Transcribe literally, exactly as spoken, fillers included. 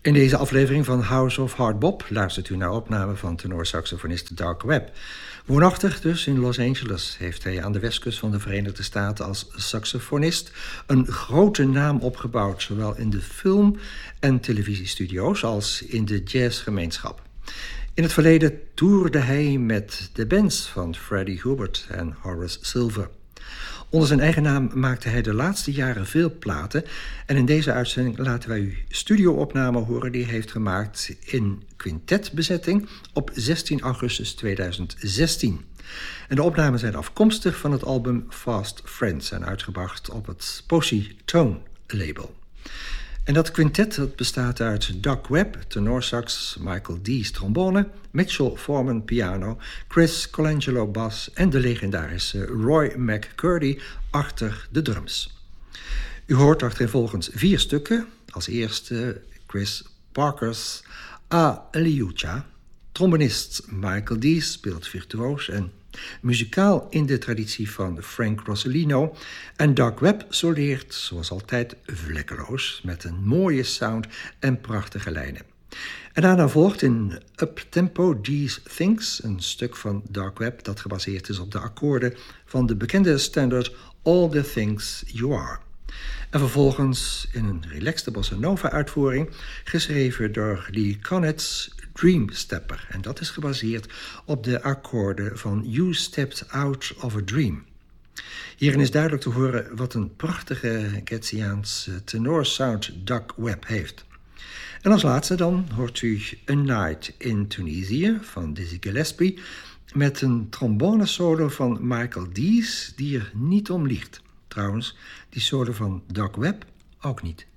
In deze aflevering van House of Hard Bop luistert u naar opname van tenorsaxofonist Doug Webb. Woonachtig dus in Los Angeles heeft hij aan de westkust van de Verenigde Staten als saxofonist een grote naam opgebouwd, zowel in de film- en televisiestudio's als in de jazzgemeenschap. In het verleden toerde hij met de bands van Freddie Hubbard en Horace Silver. Onder zijn eigen naam maakte hij de laatste jaren veel platen en in deze uitzending laten wij u studioopnamen horen die hij heeft gemaakt in quintetbezetting op zestien augustus tweeduizend zestien. En de opnamen zijn afkomstig van het album Fast Friends en uitgebracht op het Posy Tone label. En dat quintet dat bestaat uit Doug Webb, tenorsax, Michael Dees, trombone, Mitchell Foreman, piano, Chris Colangelo, bas en de legendarische Roy McCurdy achter de drums. U hoort achtereenvolgens vier stukken. Als eerste Chris Parker's Alleluia. Trombonist Michael Dees speelt virtuoos en muzikaal in de traditie van Frank Rossellino. En Doug Webb soleert, zoals altijd, vlekkeloos met een mooie sound en prachtige lijnen. En daarna volgt in Uptempo These Things, een stuk van Doug Webb dat gebaseerd is op de akkoorden van de bekende standaard All the Things You Are. En vervolgens in een relaxte bossa nova uitvoering, geschreven door Lee Konitz, Dream Stepper. En dat is gebaseerd op de akkoorden van You Stepped Out of a Dream. Hierin is duidelijk te horen wat een prachtige Getziaanse tenorsound Doug Webb heeft. En als laatste dan hoort u A Night in Tunisia van Dizzy Gillespie met een trombonesolo van Michael Dees die er niet om liegt. Trouwens, die solo van Doug Webb ook niet.